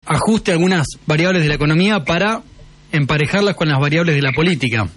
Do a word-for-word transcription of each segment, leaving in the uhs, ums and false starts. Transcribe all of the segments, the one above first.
ajuste algunas variables de la economía para emparejarlas con las variables de la política.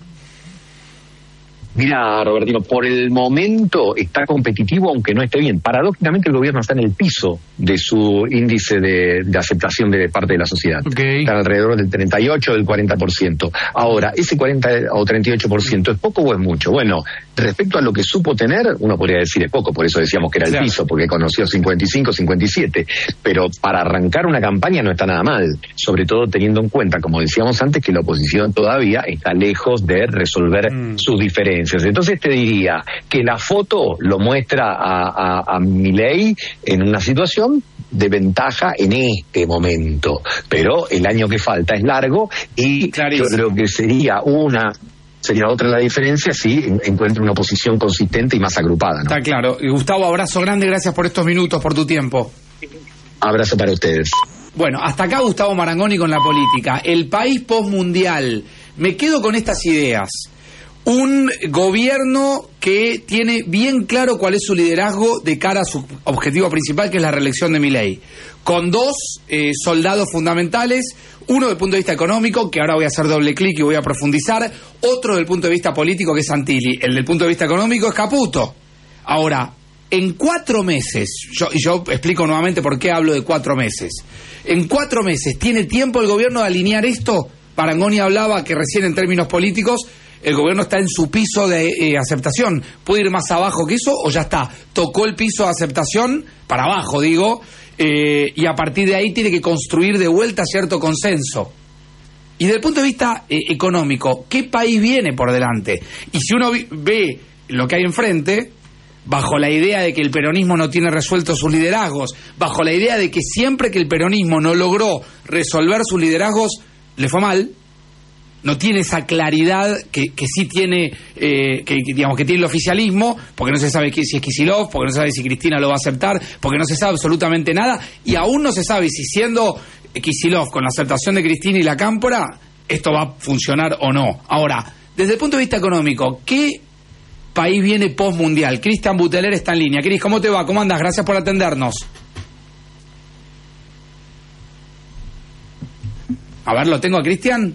Mira, Robertino, por el momento está competitivo, aunque no esté bien. Paradójicamente, el gobierno está en el piso de su índice de, de aceptación de parte de la sociedad. Okay. Está alrededor del treinta y ocho o del cuarenta por ciento. Ahora, ¿ese cuarenta o treinta y ocho por ciento es poco o es mucho? Bueno, respecto a lo que supo tener, uno podría decir es poco, por eso decíamos que era el claro. piso, porque conoció cincuenta y cinco, cincuenta y siete. Pero para arrancar una campaña no está nada mal, sobre todo teniendo en cuenta, como decíamos antes, que la oposición todavía está lejos de resolver mm. sus diferencias. Entonces te diría que la foto lo muestra a, a, a Milei en una situación de ventaja en este momento, pero el año que falta es largo y Clarísimo. Yo creo que sería una sería otra la diferencia si encuentra una oposición consistente y más agrupada, ¿no? Está claro. Y Gustavo, abrazo grande, gracias por estos minutos, por tu tiempo. Abrazo para ustedes. Bueno, hasta acá Gustavo Marangoni con la política. El país postmundial. Me quedo con estas ideas. Un gobierno que tiene bien claro cuál es su liderazgo de cara a su objetivo principal, que es la reelección de Milei, con dos eh, soldados fundamentales, uno desde el punto de vista económico, que ahora voy a hacer doble clic y voy a profundizar, otro desde el punto de vista político, que es Santilli. El del punto de vista económico es Caputo. Ahora, en cuatro meses, yo, y yo explico nuevamente por qué hablo de cuatro meses, en cuatro meses, ¿tiene tiempo el gobierno de alinear esto? Marangoni hablaba que recién en términos políticos el gobierno está en su piso de eh, aceptación. ¿Puede ir más abajo que eso o ya está? Tocó el piso de aceptación, para abajo digo, eh, y a partir de ahí tiene que construir de vuelta cierto consenso. Y desde el punto de vista eh, económico, ¿qué país viene por delante? Y si uno vi- ve lo que hay enfrente, bajo la idea de que el peronismo no tiene resueltos sus liderazgos, bajo la idea de que siempre que el peronismo no logró resolver sus liderazgos, le fue mal, no tiene esa claridad que, que sí tiene, eh, que, que, digamos, que tiene el oficialismo, porque no se sabe si es Kicillof, porque no se sabe si Cristina lo va a aceptar, porque no se sabe absolutamente nada, y aún no se sabe si siendo Kicillof con la aceptación de Cristina y la Cámpora, esto va a funcionar o no. Ahora, desde el punto de vista económico, ¿qué país viene postmundial? Cristian Buteler está en línea. Cris, ¿cómo te va? ¿Cómo andas? Gracias por atendernos. A ver, ¿lo tengo a Cristian?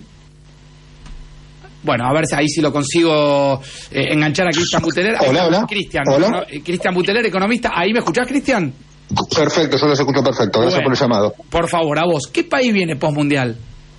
Bueno, a ver si ahí sí lo consigo eh, enganchar a Cristian Buteler. Hola, hola. Cristian, Hola. eh, Cristian Buteler, economista. ¿Ahí me escuchás, Cristian? Perfecto, yo lo escucho perfecto. Gracias Bueno, por el llamado. Por favor, a vos. ¿Qué país viene postmundial?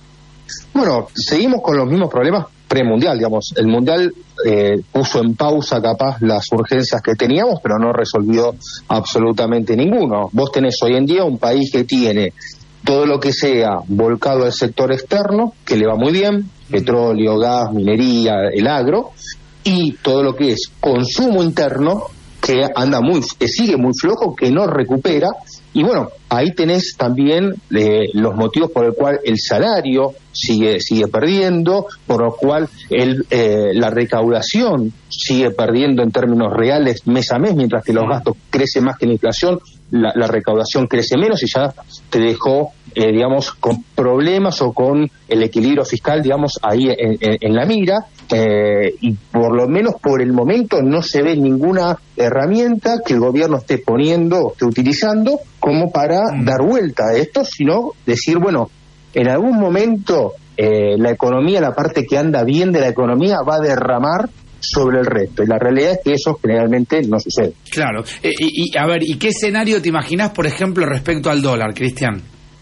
Bueno, seguimos con los mismos problemas premundial, digamos. El mundial eh, puso en pausa capaz las urgencias que teníamos, pero no resolvió absolutamente ninguno. Vos tenés hoy en día un país que tiene todo lo que sea volcado al sector externo, que le va muy bien, petróleo, gas, minería, el agro, y todo lo que es consumo interno, que anda muy, que sigue muy flojo, que no recupera, y bueno, ahí tenés también eh, los motivos por el cual el salario sigue sigue perdiendo, por lo cual el, eh, la recaudación sigue perdiendo en términos reales mes a mes, mientras que los gastos crecen más que la inflación, la, la recaudación crece menos y ya te dejó, eh, digamos, con problemas o con el equilibrio fiscal, digamos, ahí en, en, en la mira, eh, y por lo menos por el momento no se ve ninguna herramienta que el gobierno esté poniendo o esté utilizando como para mm. dar vuelta a esto, sino decir, bueno, en algún momento eh, la economía, la parte que anda bien de la economía va a derramar sobre el resto, y la realidad es que eso generalmente no sucede. Claro, eh, y, y a ver, ¿y qué escenario te imaginás, por ejemplo, respecto al dólar, Cristian?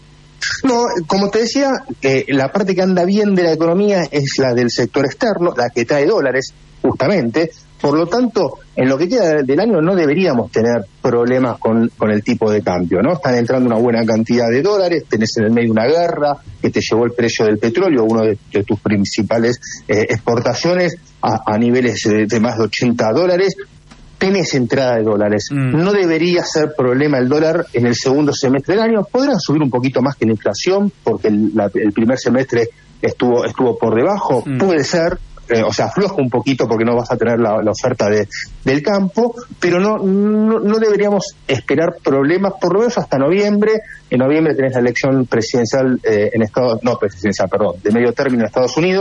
No, como te decía, eh, la parte que anda bien de la economía es la del sector externo, la que trae dólares, justamente. Por lo tanto, en lo que queda del año no deberíamos tener problemas con, con el tipo de cambio, ¿no? Están entrando una buena cantidad de dólares, tenés en el medio una guerra que te llevó el precio del petróleo, uno de, de tus principales eh, exportaciones, a, a niveles de, de más de ochenta dólares. Tenés entrada de dólares. Mm. No debería ser problema el dólar en el segundo semestre del año. Podrán subir un poquito más que la inflación, porque el, la, el primer semestre estuvo estuvo por debajo. Mm. Puede ser, eh, o sea, afloja un poquito porque no vas a tener la, la oferta de, del campo, pero no, no no deberíamos esperar problemas, por lo menos hasta noviembre. En noviembre tenés la elección presidencial eh, en Estados, no presidencial, perdón, de medio término en Estados Unidos.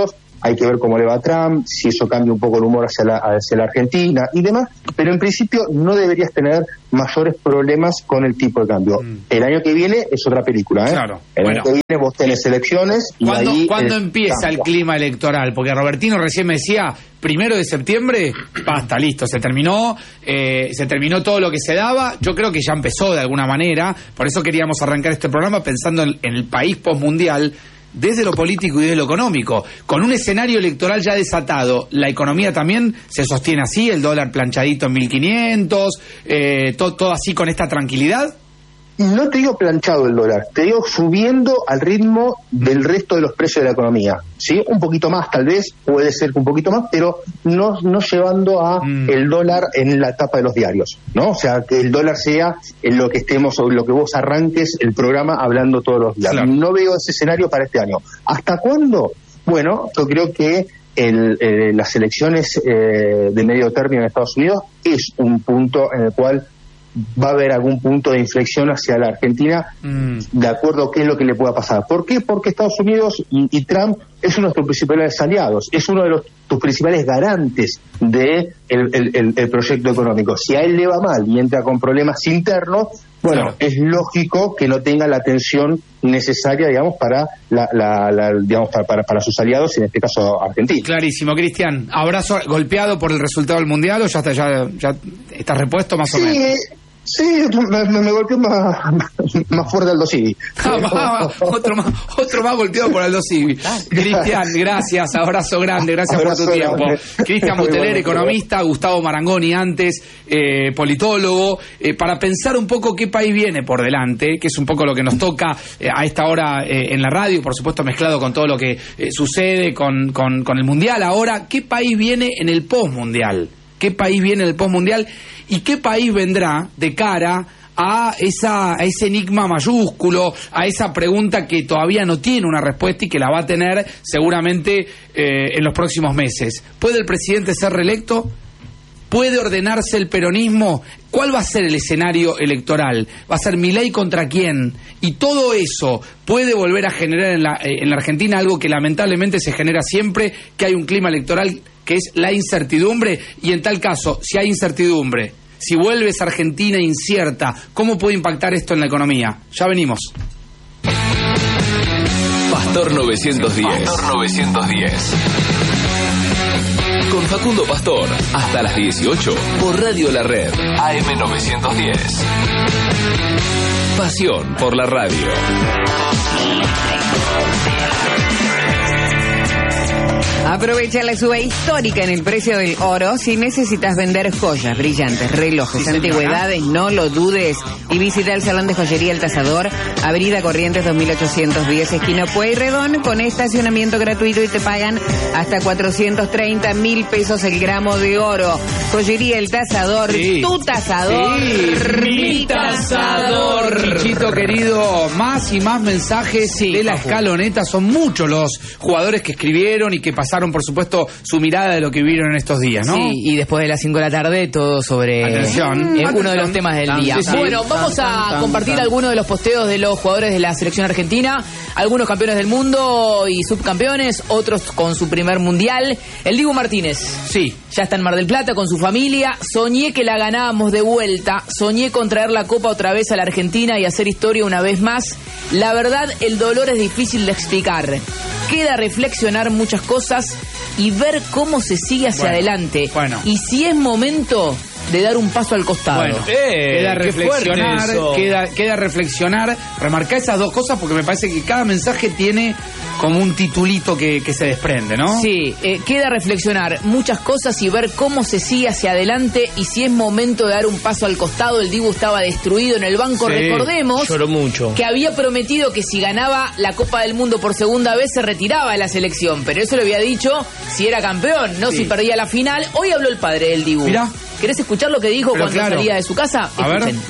hay que ver cómo le va a Trump, si eso cambia un poco el humor hacia la, hacia la Argentina y demás, pero en principio no deberías tener mayores problemas con el tipo de cambio. Mm. El año que viene es otra película, ¿eh? Claro. El bueno. año que viene vos tenés elecciones y ¿Cuándo, ahí ¿cuándo empieza cambia. el clima electoral? Porque Robertino recién me decía, primero de septiembre, basta, listo, se terminó, eh, se terminó todo lo que se daba. Yo creo que ya empezó de alguna manera, por eso queríamos arrancar este programa pensando en, en el país postmundial, desde lo político y desde lo económico. Con un escenario electoral ya desatado, la economía también se sostiene así, el dólar planchadito en mil quinientos, eh, todo, todo así con esta tranquilidad. No te digo planchado el dólar, te digo subiendo al ritmo del resto de los precios de la economía, ¿sí? Un poquito más tal vez, puede ser que un poquito más, pero no, no llevando a mm. el dólar en la tapa de los diarios, ¿no? O sea, que el dólar sea en lo que estemos, o lo que vos arranques el programa hablando todos los días. Claro. No veo ese escenario para este año. ¿Hasta cuándo? Bueno, yo creo que el, eh, las elecciones eh, de medio término en Estados Unidos es un punto en el cual va a haber algún punto de inflexión hacia la Argentina, mm. de acuerdo a qué es lo que le pueda pasar. ¿Por qué? Porque Estados Unidos y, y Trump es uno de tus principales aliados, es uno de los, tus principales garantes de el, el, el, el proyecto económico. Si a él le va mal y entra con problemas internos, bueno, claro. es lógico que no tenga la atención necesaria, digamos, para la, la, la digamos para, para, para sus aliados, en este caso Argentina. Clarísimo, Cristian. ¿Abrazo golpeado por el resultado del Mundial o ya está, ya, ya está repuesto más sí, o menos? Sí, me, me, me golpeó más, más fuerte Aldo Civi. Ah, otro, más, otro más golpeado por Aldo Civi. Cristian, gracias, abrazo grande, gracias abrazo por tu tiempo. Cristian Buteler, economista, Gustavo Marangoni antes, eh, politólogo, eh, para pensar un poco qué país viene por delante, que es un poco lo que nos toca eh, a esta hora eh, en la radio, por supuesto mezclado con todo lo que eh, sucede con, con, con el Mundial ahora. ¿Qué país viene en el postmundial? ¿Qué país viene en el postmundial? ¿Y qué país vendrá de cara a esa a ese enigma mayúsculo, a esa pregunta que todavía no tiene una respuesta y que la va a tener seguramente eh, en los próximos meses? ¿Puede el presidente ser reelecto? ¿Puede ordenarse el peronismo? ¿Cuál va a ser el escenario electoral? ¿Va a ser Milei contra quién? Y todo eso puede volver a generar en la, en la Argentina algo que lamentablemente se genera siempre, que hay un clima electoral que es la incertidumbre, y en tal caso, si hay incertidumbre, si vuelve esa Argentina incierta, ¿cómo puede impactar esto en la economía? Ya venimos. Pastor novecientos diez. Pastor novecientos diez. Con Facundo Pastor, hasta las dieciocho, por Radio La Red, A M novecientos diez. Pasión por la radio. Aprovecha la suba histórica en el precio del oro. Si necesitas vender joyas, brillantes, relojes, sí, antigüedades, no lo dudes. Y visita el Salón de Joyería El Tasador, Avenida Corrientes dos mil ochocientos diez, esquina Pueyrredón, con estacionamiento gratuito, y te pagan hasta cuatrocientos treinta mil pesos el gramo de oro. Joyería El Tasador, sí. tu tasador. Sí, mi tasador. Chichito querido, más y más mensajes sí, de la papu. Escaloneta. Son muchos los jugadores que escribieron y que pasaron, por supuesto, su mirada de lo que vivieron en estos días, ¿no? Sí, y después de las cinco de la tarde, todo sobre Atención. Eh, uno de los temas del día. Sí, sí. Bueno, vamos a compartir algunos de los posteos de los jugadores de la selección argentina, algunos campeones del mundo y subcampeones, otros con su primer mundial. El Dibu Martínez, sí, ya está en Mar del Plata con su familia. Soñé que la ganábamos de vuelta, soñé con traer la copa otra vez a la Argentina y hacer historia una vez más. La verdad, el dolor es difícil de explicar. Queda reflexionar muchas cosas y ver cómo se sigue hacia bueno, adelante. Bueno. Y si es momento de dar un paso al costado. Bueno, eh, queda reflexionar, queda, queda reflexionar, remarcar esas dos cosas, porque me parece que cada mensaje tiene como un titulito que, que se desprende, ¿no? Sí, eh, queda reflexionar muchas cosas y ver cómo se sigue hacia adelante, y si es momento de dar un paso al costado. El Dibu estaba destruido en el banco, sí, recordemos lloró mucho, que había prometido que si ganaba la Copa del Mundo por segunda vez se retiraba de la selección, pero eso lo había dicho si era campeón, no sí. si perdía la final. Hoy habló el padre del Dibu. Mirá. ¿Querés escuchar lo que dijo pero cuando claro. salía de su casa? A Escuchen. ver.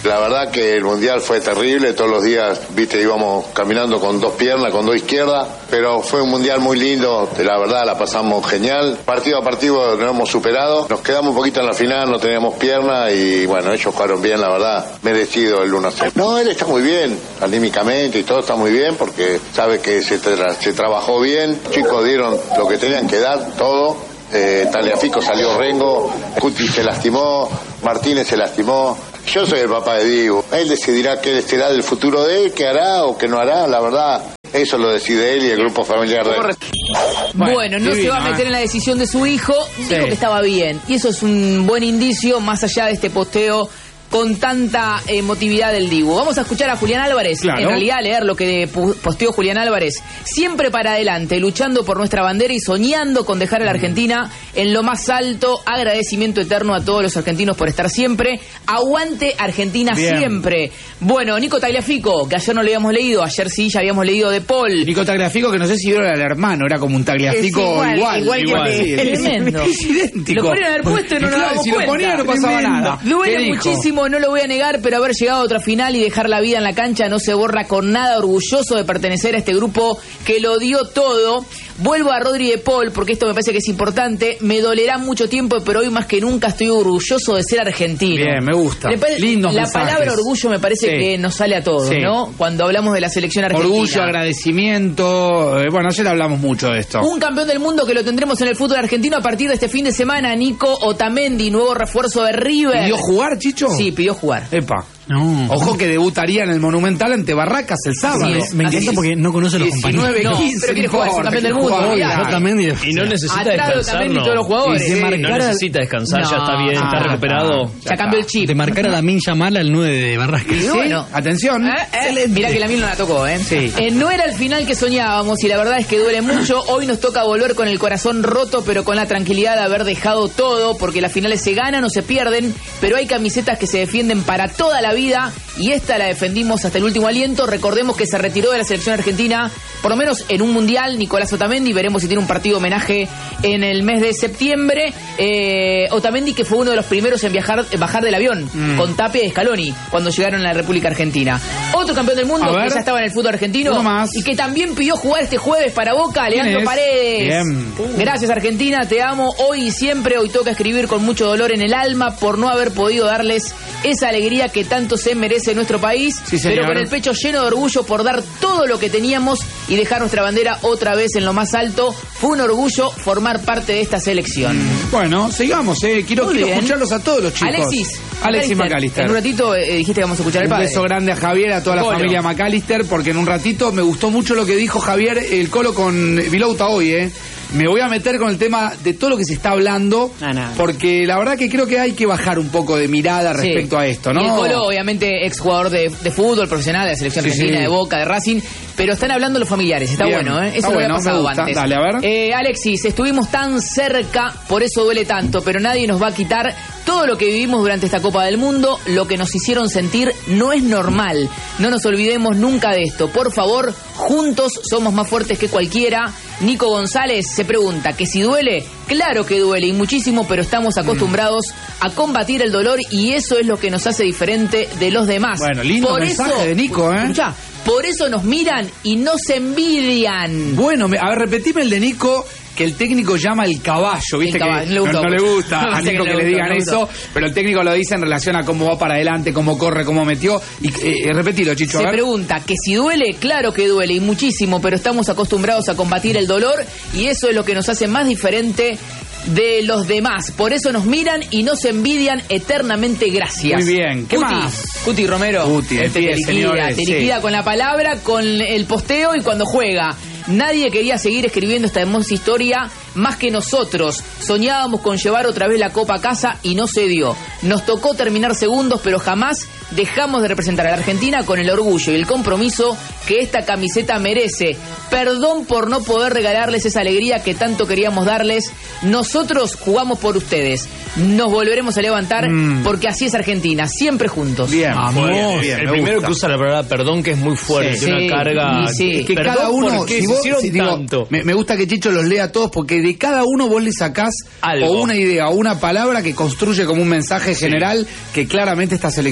La verdad que el Mundial fue terrible, todos los días, viste, íbamos caminando con dos piernas, con dos izquierdas, pero fue un Mundial muy lindo, la verdad la pasamos genial. Partido a partido nos hemos superado, nos quedamos un poquito en la final, no teníamos piernas y bueno, ellos jugaron bien, la verdad, merecido el uno a cero. No, él está muy bien, anímicamente y todo está muy bien porque sabe que se, tra- se trabajó bien, los chicos dieron lo que tenían que dar, todo. Eh, Tagliafico salió rengo, Cuti se lastimó, Martínez se lastimó. Yo soy el papá de Diego. Él decidirá qué será del futuro de él, qué hará o qué no hará, la verdad. Eso lo decide él y el grupo familiar de él. Bueno, bueno no divino, se va a meter ¿eh? en la decisión de su hijo, dijo Sí. que estaba bien. Y eso es un buen indicio, más allá de este posteo con tanta emotividad del Dibu. Vamos a escuchar a Julián Álvarez, Claro. en realidad leer lo que pu- posteó Julián Álvarez. Siempre para adelante, luchando por nuestra bandera y soñando con dejar a la Argentina en lo más alto. Agradecimiento eterno a todos los argentinos por estar siempre. Aguante Argentina Bien. siempre. Bueno, Nico Tagliafico, que ayer no lo habíamos leído, ayer sí, ya habíamos leído de Paul. Nico Tagliafico, que no sé si vieron al hermano, era como un Tagliafico Es igual, igual. igual que sí, él. es- Tremendo. Es idéntico. Lo podrían haber puesto y no nos Claro, dábamos si cuenta. lo ponían no pasaba Tremendo. nada. Duele ¿Qué dijo? muchísimo, no lo voy a negar, pero haber llegado a otra final y dejar la vida en la cancha no se borra con nada. Orgulloso de pertenecer a este grupo que lo dio todo. Vuelvo a Rodri de Paul, porque esto me parece que es importante. Me dolerá mucho tiempo, pero hoy más que nunca estoy orgulloso de ser argentino. Bien, me gusta. Le pare- Lindos La mensajes. palabra orgullo me parece Sí. que nos sale a todos, Sí. ¿no? Cuando hablamos de la selección argentina. Orgullo, agradecimiento. eh, bueno, ayer hablamos mucho de esto. Un campeón del mundo que lo tendremos en el fútbol argentino a partir de este fin de semana, Nico Otamendi, nuevo refuerzo de River. ¿Pidió jugar, Chicho? Sí, pidió jugar. Epa. No. Ojo que debutaría en el Monumental ante Barracas el sábado. Así es. Me encanta Así es. porque no conoce a los diecinueve, compañeros. No, quince, pero quiere jugar, es el importa, campeón del quiere mundo, jugar, olvidate. claro. Otamendi. Y no necesita Atrás de descansar, Otamendi no. todos los jugadores. Y de ¿eh? marcar- No necesita descansar, ya está bien, está Ah, recuperado. Ya cambió el chip. De marcar a la Min Yamal al nueve de Barrasca. Y bueno. Atención. Eh, eh, Mirá que la mil no la tocó, ¿eh? Sí. Eh, No era el final que soñábamos y la verdad es que duele mucho. Hoy nos toca volver con el corazón roto, pero con la tranquilidad de haber dejado todo, porque las finales se ganan o se pierden, pero hay camisetas que se defienden para toda la vida y esta la defendimos hasta el último aliento. Recordemos que se retiró de la selección argentina, por lo menos en un mundial, Nicolás Otamendi. Veremos si tiene un partido homenaje en el mes de septiembre. Eh, Otamendi, que fue uno de los primeros en viajar, en bajar del avión, Mm. con Tapia y Scaloni, cuando llegaron a la República Argentina. Otro campeón del mundo A ver. que ya estaba en el fútbol argentino Uno más. y que también pidió jugar este jueves para Boca, ¿Quién Leandro es? Paredes. Bien. Gracias Argentina, te amo hoy y siempre. Hoy toca escribir con mucho dolor en el alma por no haber podido darles esa alegría que tanto se merece nuestro país, Sí, señor. pero con el pecho lleno de orgullo por dar todo lo que teníamos y dejar nuestra bandera otra vez en lo más alto. Fue un orgullo formar parte de esta selección. Bueno, sigamos, eh. Quiero, Muy quiero bien. escucharlos a todos los chicos. Alexis. Alexis McAllister. En un ratito eh, dijiste que vamos a escuchar al Un padre. beso grande a Javier, a toda la Colo. familia McAllister, porque en un ratito me gustó mucho lo que dijo Javier, el Colo con Vilouta hoy, ¿eh? Me voy a meter con el tema de todo lo que se está hablando, Ah, no. porque la verdad que creo que hay que bajar un poco de mirada Sí. respecto a esto, ¿no? Y el Colo, obviamente, exjugador de, de fútbol profesional, de la selección Sí, argentina, sí. de Boca, de Racing, pero están hablando los familiares, está Bien, bueno, ¿eh? Eso está no bueno, había pasado me gusta. antes. Dale, a ver. Eh, Alexis, estuvimos tan cerca, por eso duele tanto, pero nadie nos va a quitar todo lo que vivimos durante esta Copa del Mundo. Lo que nos hicieron sentir no es normal. No nos olvidemos nunca de esto. Por favor, juntos somos más fuertes que cualquiera. Nico González se pregunta que si duele, claro que duele y muchísimo, pero estamos acostumbrados a combatir el dolor y eso es lo que nos hace diferente de los demás. Bueno, lindo por mensaje eso, de Nico, ¿eh? Escuchá, por eso nos miran y nos envidian. Bueno, me- a ver, repetime el de Nico, que el técnico llama el caballo, ¿viste? El caballo, que no le gusta no, no le mucho. gusta a No sé Nico que que le le gusta, digan no le eso, gusta. pero el técnico lo dice en relación a cómo va para adelante, cómo corre, cómo metió. Y eh, repetilo, Chicho, a Se ver. pregunta que si duele, claro que duele y muchísimo, pero estamos acostumbrados a combatir el dolor y eso es lo que nos hace más diferente de los demás. Por eso nos miran y nos envidian eternamente. Gracias. Muy bien. ¿Qué Cuti, más? Cuti Romero. Cuti, este en pie, te liquida, señores, te sí. liquida con la palabra, con el posteo y cuando juega. Nadie quería seguir escribiendo esta hermosa historia más que nosotros. Soñábamos con llevar otra vez la copa a casa y no se dio. Nos tocó terminar segundos, pero jamás dejamos de representar a la Argentina con el orgullo y el compromiso que esta camiseta merece. Perdón por no poder regalarles esa alegría que tanto queríamos darles. Nosotros jugamos por ustedes. Nos volveremos a levantar Mm. porque así es Argentina, siempre juntos. Bien, Muy bien, muy bien, el me primero gusta. que usa la palabra perdón, que es muy fuerte, Sí, tiene sí, una carga. y sí. Que Perdón, cada uno, ¿por qué si se vos- hicieron si digo, tanto? me, me gusta que Chicho los lea a todos, porque de cada uno vos le sacás Algo. o una idea o una palabra que construye como un mensaje general que claramente esta selección va a dejar.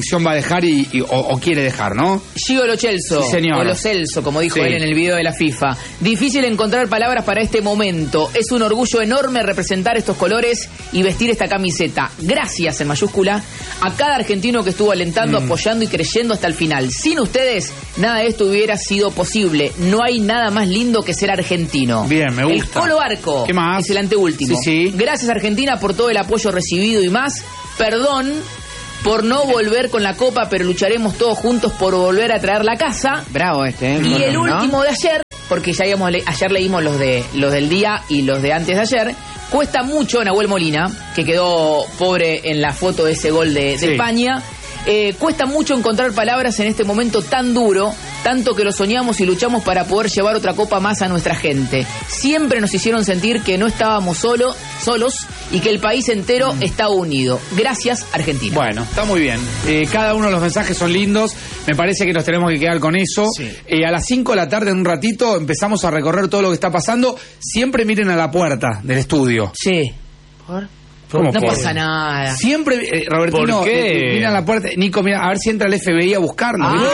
dejar y, y- o, o quiere dejar, ¿no? Gio Lo Celso, Sí, señor. o Lo Celso, como dijo Sí. él en el video de la FIFA. Difícil encontrar palabras para este momento. Es un orgullo enorme representar estos colores y vestir esta camiseta. Gracias, en mayúscula, a cada argentino que estuvo alentando, Mm. apoyando y creyendo hasta el final. Sin ustedes, nada de esto hubiera sido posible. No hay nada más lindo que ser argentino. Bien, me gusta. El Colo Arco ¿Qué más? es el anteúltimo. Sí, sí. Gracias, Argentina, por todo el apoyo recibido y más. Perdón por no volver con la copa, pero lucharemos todos juntos por volver a traer la casa. Bravo este, ¿eh? Y el ¿no? último de ayer, porque ya habíamos le- ayer leímos los de los del día y los de antes de ayer. Cuesta mucho Nahuel Molina, que quedó pobre en la foto de ese gol de, de Sí. España. Eh, cuesta mucho encontrar palabras en este momento tan duro, tanto que lo soñamos y luchamos para poder llevar otra copa más a nuestra gente. Siempre nos hicieron sentir que no estábamos solo, solos y que el país entero Mm. está unido. Gracias, Argentina. Bueno, está muy bien. Eh, cada uno de los mensajes son lindos. Me parece que nos tenemos que quedar con eso. Sí. Eh, a las cinco de la tarde, en un ratito, empezamos a recorrer todo lo que está pasando. Siempre miren a la puerta del estudio. Sí. ¿Por? ¿Cómo No por? pasa nada. Siempre, eh, Robertino, ¿Por qué? eh, mira a la puerta. Nico, mira, a ver si entra el F B I a buscarnos. ¿viste?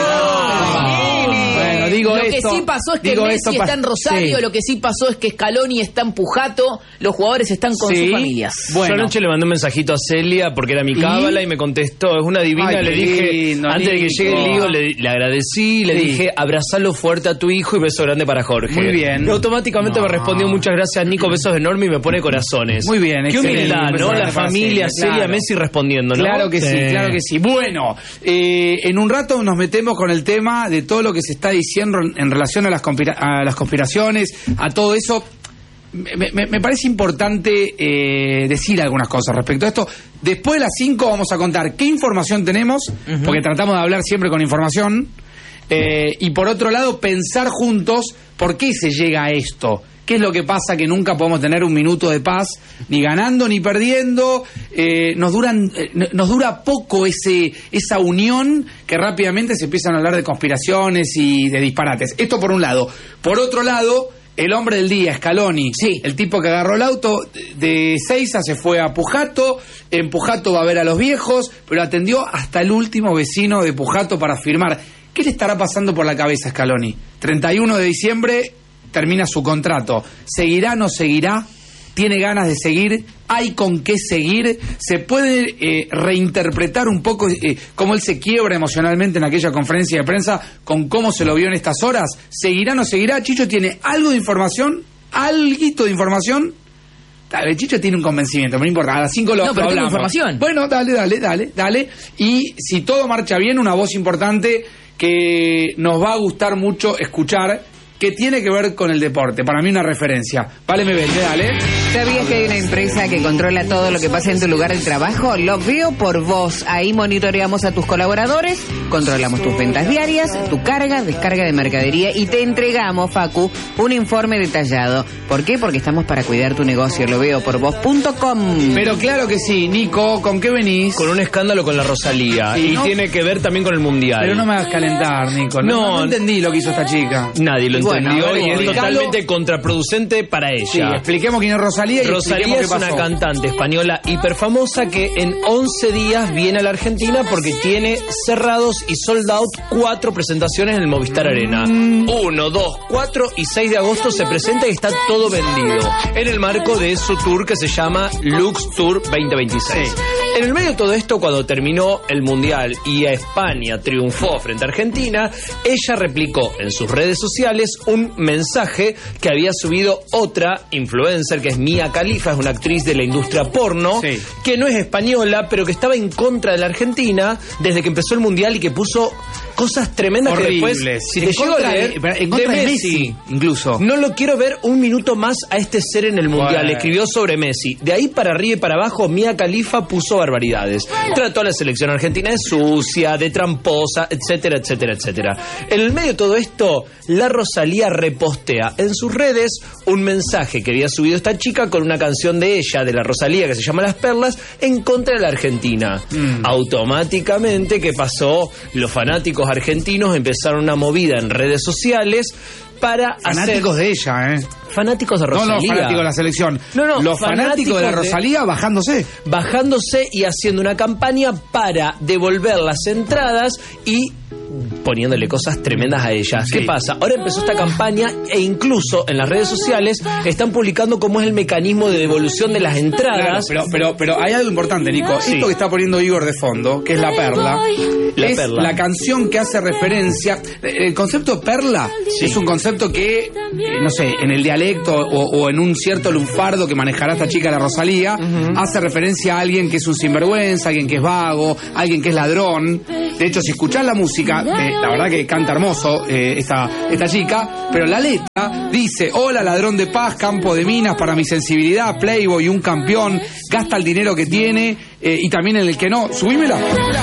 Ah, Bueno, digo lo esto, que sí pasó es que digo Messi esto está pa- en Rosario, sí. lo que sí pasó es que Scaloni está en Pujato, los jugadores están con Sí. sus familias. Bueno. Yo anoche le mandé un mensajito a Celia porque era mi cábala y, me contestó, es una divina. Ay, le qué dije, lindo, antes de que Nico. llegue el lío, le, le agradecí, le Sí. dije, abrazalo fuerte a tu hijo y beso grande para Jorge. Muy bien. Y automáticamente No. me respondió, muchas gracias, Nico, besos enormes y me pone corazones. Muy bien, Qué excelente. humildad, Un beso ¿no? La grande para familia, Celia, Celia, claro. Messi respondiendo, ¿no? Claro que sí, claro que sí. Bueno, eh, en un rato nos metemos con el tema de todo lo que se está diciendo en, en relación a las, conspira- a las conspiraciones, a todo eso. Me, me- me parece importante eh, decir algunas cosas respecto a esto. Después de las cinco vamos a contar qué información tenemos, porque tratamos de hablar siempre con información. Eh, y por otro lado, pensar juntos por qué se llega a esto. ¿Qué es lo que pasa que nunca podemos tener un minuto de paz, ni ganando ni perdiendo? Eh, nos duran, eh, nos dura poco ese esa unión que rápidamente se empiezan a hablar de conspiraciones y de disparates. Esto por un lado. Por otro lado, el hombre del día, Scaloni, Sí. el tipo que agarró el auto de Seiza, se fue a Pujato, en Pujato va a ver a los viejos, pero atendió hasta el último vecino de Pujato para firmar. ¿Qué le estará pasando por la cabeza a Scaloni? treinta y uno de diciembre termina su contrato. ¿Seguirá, no seguirá? ¿Tiene ganas de seguir? ¿Hay con qué seguir? ¿Se puede eh, reinterpretar un poco eh, cómo él se quiebra emocionalmente en aquella conferencia de prensa con cómo se lo vio en estas horas? ¿Seguirá, no seguirá? Chicho tiene algo de información, alguito de información. Dale, Chicho tiene un convencimiento, no importa, a las cinco lo, No, pero lo tengo hablamos. información. Bueno, dale, dale, dale, dale. Y si todo marcha bien, una voz importante que nos va a gustar mucho escuchar, que tiene que ver con el deporte. Para mí una referencia. Vale, me vende, dale. ¿Sabías que hay una empresa que controla todo lo que pasa en tu lugar de trabajo? Lo veo por vos. Ahí monitoreamos a tus colaboradores, controlamos tus ventas diarias, tu carga, descarga de mercadería y te entregamos, Facu, un informe detallado. ¿Por qué? Porque estamos para cuidar tu negocio. Lo veo por vos punto com. Pero claro que sí, Nico, ¿con qué venís? Con un escándalo con la Rosalía. Sí, y ¿no? tiene que ver también con el Mundial. Pero no me hagas calentar, Nico. No, No. no entendí lo que hizo esta chica. Nadie lo Y bueno, entendió a ver, y es explícalo. totalmente contraproducente para ella. Sí, expliquemos quién es Rosalía y Rosalía expliquemos es qué pasó. una cantante española hiperfamosa que en once días viene a la Argentina porque tiene cerrados y sold out cuatro presentaciones en el Movistar Arena. Uno, dos, cuatro y seis de agosto se presenta y está todo vendido en el marco de su tour que se llama Lux Tour veinte veintiséis. Sí. En el medio de todo esto, cuando terminó el Mundial y a España triunfó frente a Argentina, ella replicó en sus redes sociales un mensaje que había subido otra influencer, que es Mia Khalifa, es una actriz de la industria porno, Sí. que no es española, pero que estaba en contra de la Argentina desde que empezó el Mundial y que puso cosas tremendas que Horribles. después, si En te llego a contra de- leer, en contra de Messi, incluso. no lo quiero ver un minuto más a este ser en el Mundial. Bueno. Escribió sobre Messi. De ahí para arriba y para abajo, Mia Khalifa puso barbaridades. Trató a la selección argentina de sucia, de tramposa, etcétera, etcétera, etcétera. En el medio de todo esto, la Rosalía repostea en sus redes un mensaje que había subido esta chica con una canción de ella, de la Rosalía, que se llama Las Perlas, en contra de la Argentina. Mm. Automáticamente, ¿qué pasó? Los fanáticos argentinos empezaron una movida en redes sociales para fanáticos hacer... de ella, ¿eh? Fanáticos de Rosalía. No, no, fanáticos de la selección. No, no, los fanáticos, fanáticos de la Rosalía de... bajándose. Bajándose y haciendo una campaña para devolver las entradas y poniéndole cosas tremendas a ella. Sí. ¿Qué pasa? Ahora empezó esta campaña e incluso en las redes sociales están publicando cómo es el mecanismo de devolución de las entradas. Claro, pero, pero, pero hay algo importante, Nico. Sí. Esto que está poniendo Igor de fondo, que es La Perla, la es perla. La canción que hace referencia... El concepto perla sí. es un concepto que, eh, no sé, en el dialecto o, o en un cierto lunfardo que manejará esta chica, la Rosalía, uh-huh. hace referencia a alguien que es un sinvergüenza, alguien que es vago, alguien que es ladrón. De hecho, si escuchás la música... Eh, la verdad que canta hermoso eh, esta, esta chica, pero la letra dice: hola ladrón de paz, campo de minas para mi sensibilidad, playboy, un campeón, gasta el dinero que tiene eh, y también en el que no. Subímela.